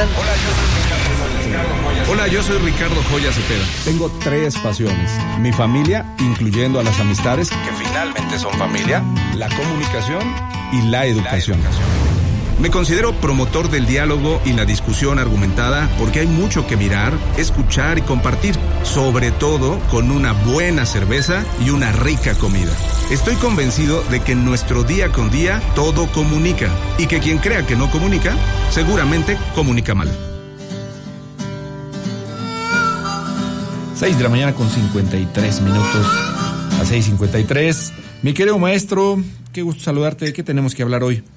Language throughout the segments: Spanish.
Hola, yo soy Ricardo Joya Cepeda. Tengo 3 pasiones: mi familia, incluyendo a las amistades, Que finalmente son familia. la comunicación y la educación. Me considero promotor del diálogo y la discusión argumentada porque hay mucho que mirar, escuchar y compartir, sobre todo con una buena cerveza y una rica comida. Estoy convencido de que en nuestro día con día todo comunica y que quien crea que no comunica, seguramente comunica mal. 6 de la mañana con 53 minutos. A 6:53. Mi querido maestro, qué gusto saludarte. ¿Qué tenemos que hablar hoy?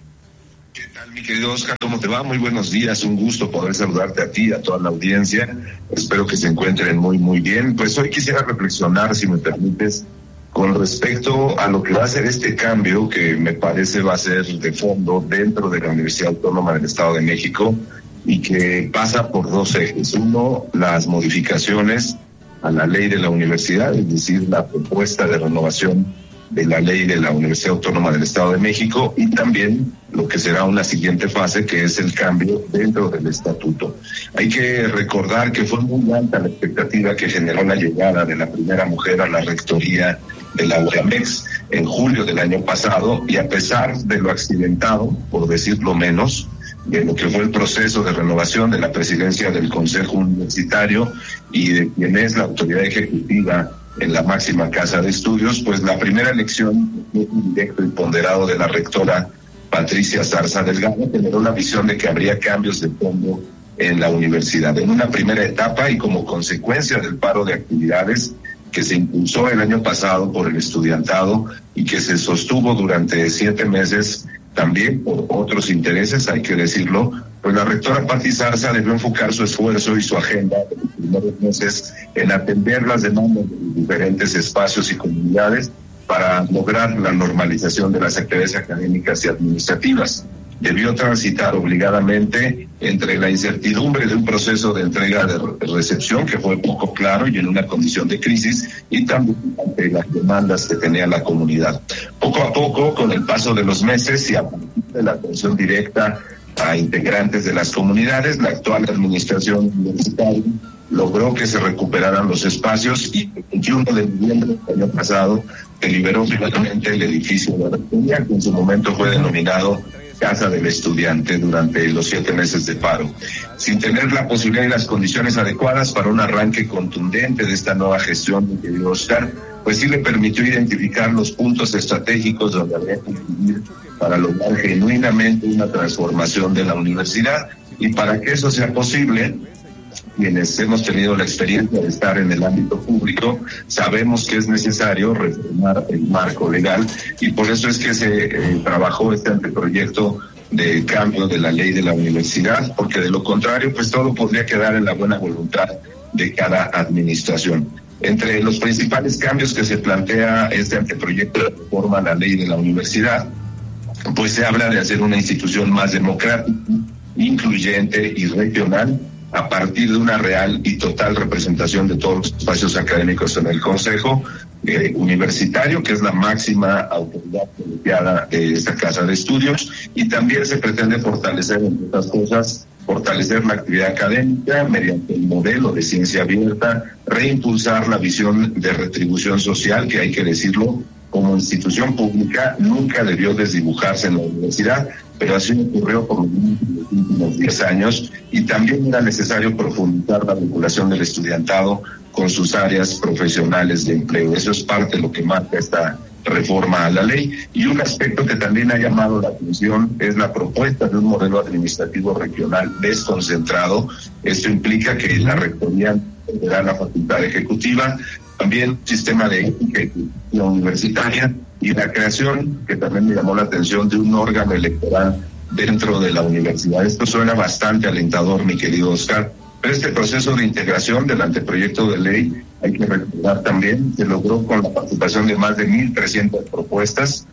¿Qué tal, mi querido Oscar? ¿Cómo te va? Muy buenos días. Un gusto poder saludarte a ti, a toda la audiencia. Espero que se encuentren muy, muy bien. Pues hoy quisiera reflexionar, si me permites, con respecto a lo que va a ser este cambio que me parece va a ser de fondo dentro de la Universidad Autónoma del Estado de México y que pasa por 2 ejes. Uno, las modificaciones a la ley de la universidad, es decir, la propuesta de renovación de la ley de la Universidad Autónoma del Estado de México, y también lo que será una siguiente fase, que es el cambio dentro del estatuto. Hay que recordar que fue muy alta la expectativa que generó la llegada de la primera mujer a la rectoría de la UAMEX en julio del año pasado, y a pesar de lo accidentado, por decirlo menos, de lo que fue el proceso de renovación de la presidencia del Consejo Universitario y de quien es la autoridad ejecutiva en la máxima casa de estudios, pues la primera elección directo y ponderado de la rectora Patricia Zarza Delgado generó la visión de que habría cambios de fondo en la universidad. En una primera etapa y como consecuencia del paro de actividades que se impulsó el año pasado por el estudiantado y que se sostuvo durante 7 meses también por otros intereses, hay que decirlo, pues la rectora Pati Zarza debió enfocar su esfuerzo y su agenda de los primeros meses en atender las demandas de los diferentes espacios y comunidades para lograr la normalización de las actividades académicas y administrativas. Debió transitar obligadamente entre la incertidumbre de un proceso de entrega de recepción que fue poco claro y en una condición de crisis, y también ante las demandas que tenía la comunidad. Poco a poco, con el paso de los meses y a partir de la atención directa a integrantes de las comunidades, la actual administración universitaria logró que se recuperaran los espacios, y el 21 de noviembre del año pasado se liberó finalmente el edificio de la rectoría, que en su momento fue denominado Casa del Estudiante durante los 7 meses de paro. Sin tener la posibilidad y las condiciones adecuadas para un arranque contundente de esta nueva gestión, mi querido Oscar, pues sí le permitió identificar los puntos estratégicos donde habría que incidir para lograr genuinamente una transformación de la universidad. Y para que eso sea posible, quienes hemos tenido la experiencia de estar en el ámbito público, sabemos que es necesario reformar el marco legal, y por eso es que se trabajó este anteproyecto de cambio de la ley de la universidad, porque de lo contrario, pues todo podría quedar en la buena voluntad de cada administración. Entre los principales cambios que se plantea este anteproyecto de reforma a la ley de la universidad, pues se habla de hacer una institución más democrática, incluyente y regional, a partir de una real y total representación de todos los espacios académicos en el Consejo Universitario, que es la máxima autoridad colegiada de esta casa de estudios, y también se pretende fortalecer, entre otras cosas, fortalecer la actividad académica mediante el modelo de ciencia abierta, reimpulsar la visión de retribución social, que hay que decirlo, como institución pública nunca debió desdibujarse en la universidad, pero así ocurrió por los últimos 10 años, y también era necesario profundizar la vinculación del estudiantado con sus áreas profesionales de empleo. Eso es parte de lo que marca esta reforma a la ley. Y un aspecto que también ha llamado la atención es la propuesta de un modelo administrativo regional desconcentrado. Esto implica que la rectoría tendrá la facultad ejecutiva, también un sistema de ética universitaria, y la creación, que también me llamó la atención, de un órgano electoral dentro de la universidad. Esto suena bastante alentador, mi querido Oscar, pero este proceso de integración del anteproyecto de ley, hay que recordar también, se logró con la participación de más de 1,300 propuestas,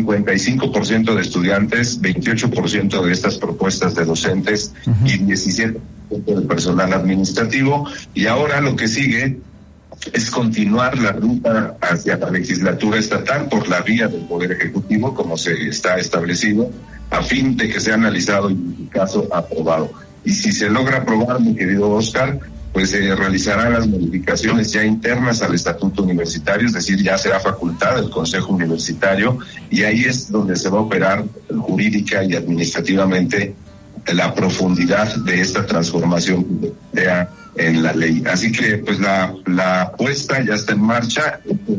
55% de estudiantes, 28% de estas propuestas de docentes y 17% de personal administrativo. Y ahora lo que sigue es continuar la ruta hacia la legislatura estatal por la vía del Poder Ejecutivo, como se está establecido, a fin de que sea analizado y en su caso aprobado. y si se logra aprobar, mi querido Oscar, pues se realizarán las modificaciones ya internas al estatuto universitario, es decir, ya será facultad del Consejo Universitario, y ahí es donde se va a operar jurídica y administrativamente la profundidad de esta transformación en la ley. Así que pues la apuesta ya está en marcha.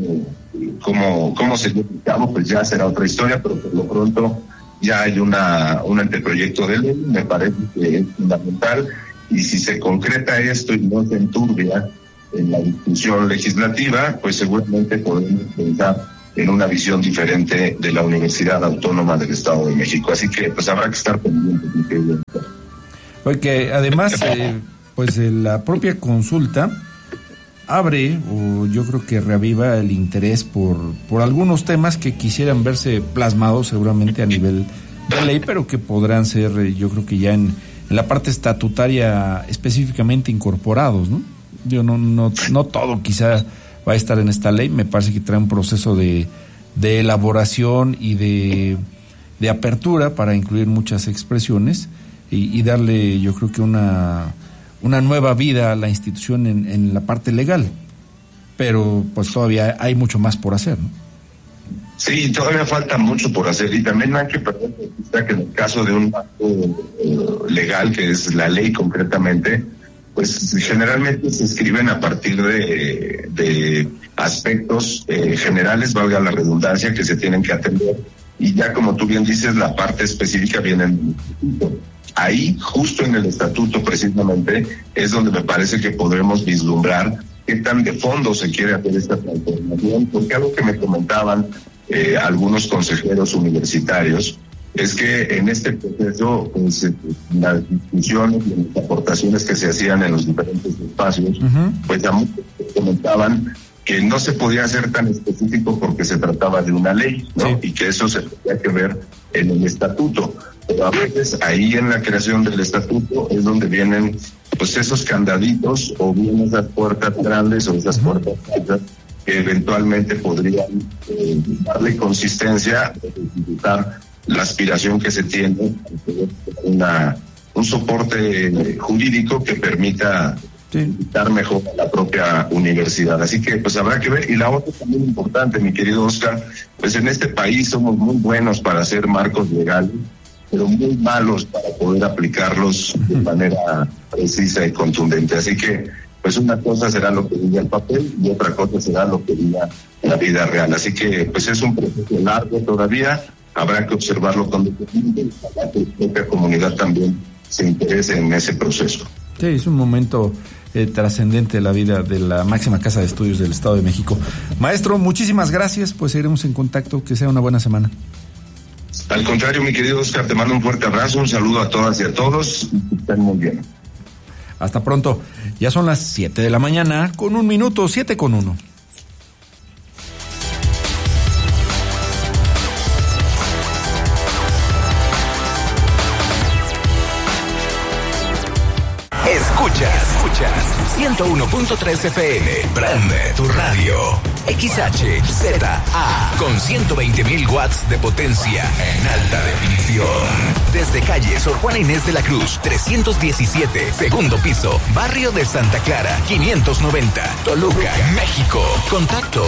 Cómo se lleva a cabo, pues ya será otra historia, pero por lo pronto ya hay un anteproyecto de ley, me parece que es fundamental, y si se concreta esto y no se enturbia en la discusión legislativa, pues seguramente podemos pensar en una visión diferente de la Universidad Autónoma del Estado de México. Así que pues habrá que estar pendientes. Porque además, pues la propia consulta abre, o yo creo que reaviva el interés por algunos temas que quisieran verse plasmados seguramente a nivel de ley, pero que podrán ser, yo creo que ya en la parte estatutaria específicamente incorporados, ¿no? Yo no todo quizá va a estar en esta ley, me parece que trae un proceso de elaboración y de apertura para incluir muchas expresiones y darle, yo creo que una nueva vida a la institución en la parte legal, pero pues todavía hay mucho más por hacer, ¿no? Sí, todavía falta mucho por hacer, y también hay que perder de vista que en el caso de un acto legal, que es la ley concretamente, pues generalmente se escriben a partir de aspectos generales, valga la redundancia, que se tienen que atender, y ya como tú bien dices, la parte específica viene en el instituto. Ahí, justo en el estatuto precisamente, es donde me parece que podremos vislumbrar qué tan de fondo se quiere hacer esta transformación, porque algo que me comentaban algunos consejeros universitarios es que en este proceso, pues, las discusiones y las aportaciones que se hacían en los diferentes espacios, pues a muchos comentaban que no se podía hacer tan específico porque se trataba de una ley, ¿no? Sí. Y que eso se tenía que ver en el estatuto. Pero a veces ahí en la creación del estatuto es donde vienen pues esos candaditos o bien esas puertas grandes o esas puertas altas que eventualmente podrían darle consistencia a ejecutar la aspiración que se tiene, un soporte jurídico que permita dar mejor a la propia universidad. Así que pues habrá que ver. Y la otra también importante, mi querido Oscar, pues en este país somos muy buenos para hacer marcos legales, pero muy malos para poder aplicarlos de manera precisa y contundente. Así que pues una cosa será lo que diga el papel y otra cosa será lo que diga la vida real. Así que pues es un proceso largo todavía, habrá que observarlo con detenimiento para que la propia comunidad también se interese en ese proceso. Sí, es un momento trascendente de la vida de la máxima casa de estudios del Estado de México. Maestro, muchísimas gracias, pues seguiremos en contacto, que sea una buena semana. Al contrario, mi querido Oscar, te mando un fuerte abrazo, un saludo a todas y a todos, y estén muy bien. Hasta pronto. Ya son las 7 de la mañana, con 1 minuto, 7:01. Escuchas 101.3 FM, prende tu radio. XHZA, con 120.000 watts de potencia en alta definición. Desde calle Sor Juana Inés de la Cruz, 317, segundo piso, barrio de Santa Clara, 590, Toluca, México. Contacto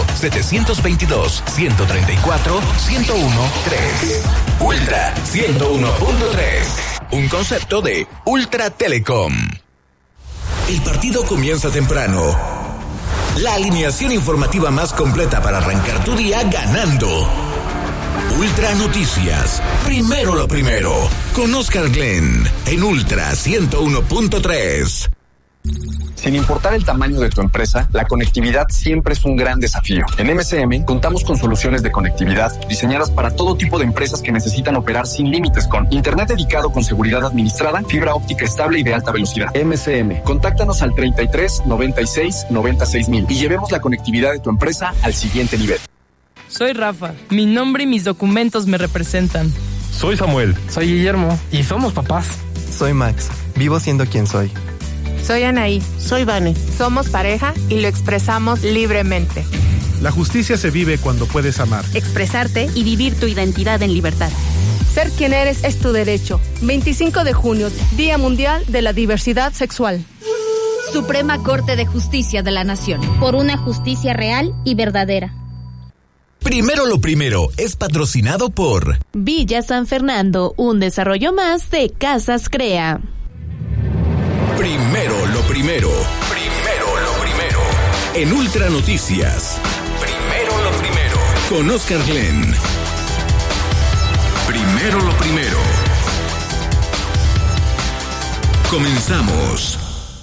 722-134-1013. Ultra 101.3. Un concepto de Ultra Telecom. El partido comienza temprano. La alineación informativa más completa para arrancar tu día ganando. Ultra Noticias. Primero lo primero. Con Oscar Glenn en Ultra 101.3. Sin importar el tamaño de tu empresa, la conectividad siempre es un gran desafío. En MCM contamos con soluciones de conectividad diseñadas para todo tipo de empresas que necesitan operar sin límites, con internet dedicado con seguridad administrada, fibra óptica estable y de alta velocidad. MCM, contáctanos al 33 96 96 mil y llevemos la conectividad de tu empresa al siguiente nivel. Soy Rafa, mi nombre y mis documentos me representan. Soy Samuel. Soy Guillermo y somos papás. Soy Max, vivo siendo quien soy. Soy Anaí. Soy Vane. Somos pareja y lo expresamos libremente. La justicia se vive cuando puedes amar, expresarte y vivir tu identidad en libertad. Ser quien eres es tu derecho. 25 de junio, Día Mundial de la Diversidad Sexual. Suprema Corte de Justicia de la Nación. Por una justicia real y verdadera. Primero lo primero es patrocinado por Villa San Fernando, un desarrollo más de Casas Crea. Primero lo primero. Primero lo primero. En Ultra Noticias. Primero lo primero. Con Oscar Glenn. Primero lo primero. Comenzamos.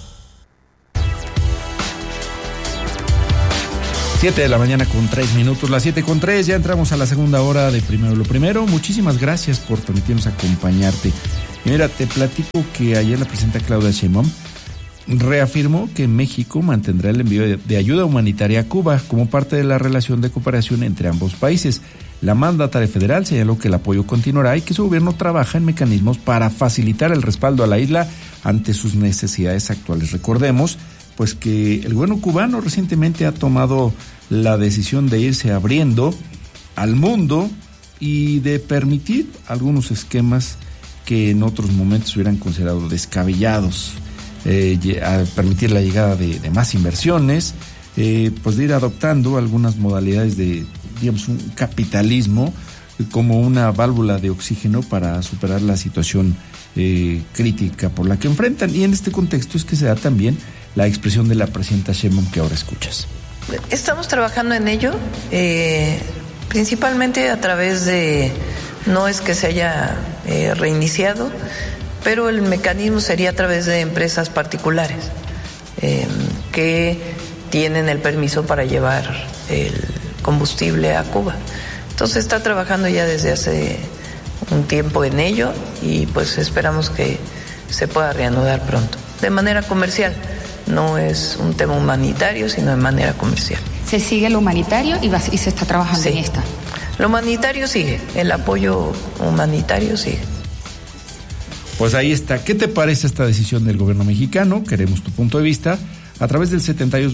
7 de la mañana con 3 minutos, las 7:03, ya entramos a la segunda hora de Primero lo Primero. Muchísimas gracias por permitirnos acompañarte. Y mira, te platico que ayer la presidenta Claudia Sheinbaum reafirmó que México mantendrá el envío de ayuda humanitaria a Cuba como parte de la relación de cooperación entre ambos países. La mandataria federal señaló que el apoyo continuará y que su gobierno trabaja en mecanismos para facilitar el respaldo a la isla ante sus necesidades actuales. Recordemos pues que el gobierno cubano recientemente ha tomado la decisión de irse abriendo al mundo y de permitir algunos esquemas que en otros momentos hubieran considerado descabellados, a permitir la llegada de más inversiones, pues de ir adoptando algunas modalidades de, digamos, un capitalismo como una válvula de oxígeno para superar la situación crítica por la que enfrentan. Y en este contexto es que se da también la expresión de la presidenta Sheinbaum que ahora escuchas. Estamos trabajando en ello, principalmente a través de, no es que se haya reiniciado, pero el mecanismo sería a través de empresas particulares que tienen el permiso para llevar el combustible a Cuba. Entonces está trabajando ya desde hace un tiempo en ello y pues esperamos que se pueda reanudar pronto, de manera comercial. No es un tema humanitario, sino de manera comercial. ¿Se sigue lo humanitario y se está trabajando en esta? Lo humanitario sigue, el apoyo humanitario sigue. Pues ahí está. ¿Qué te parece esta decisión del gobierno mexicano? Queremos tu punto de vista a través del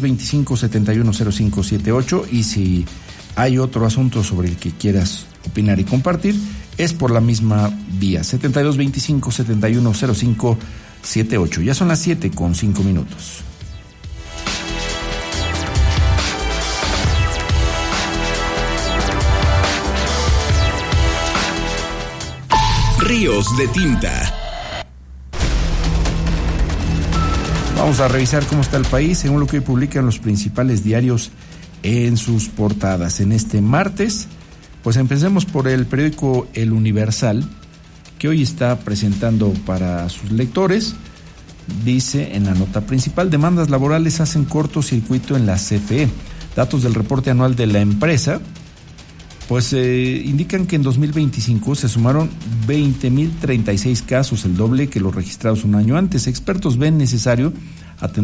7225-710578 y si hay otro asunto sobre el que quieras opinar y compartir, es por la misma vía, 7225-710578. Ya son las 7:05. Ríos de tinta. Vamos a revisar cómo está el país según lo que hoy publican los principales diarios en sus portadas. En este martes, pues empecemos por el periódico El Universal, que hoy está presentando para sus lectores. Dice en la nota principal: demandas laborales hacen cortocircuito en la CFE. Datos del reporte anual de la empresa pues indican que en 2025 se sumaron 20.036 casos, el doble que los registrados un año antes. Expertos ven necesario atender